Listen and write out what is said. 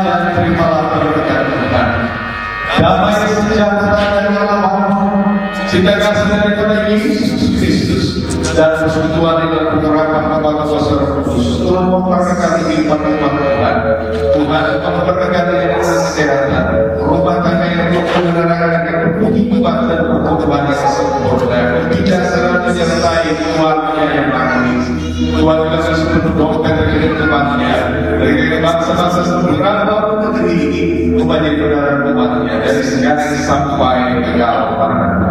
dan terimalah berkat Tuhan. Damai sejahtera dari Allah, cinta kasih daripada Yesus Kristus, dan persekutuan dengan pengharapan Bapa kuasa Roh Kudus telah memperkati kehidupan umat Tuhan. Tuhan memberkati dengan kesehatan, rumah tangga yang rukun dan anak-anak yang berkehidupan dan pertumbuhan yang sempurna, kebijaksanaan menyertai keluarga yang manis. Tuhan juga sepenuh doa dari kehidupannya, dari bangsa-bangsa seberapa negeri ini, menjadi kebenaran umatnya dari sekarang sampai ke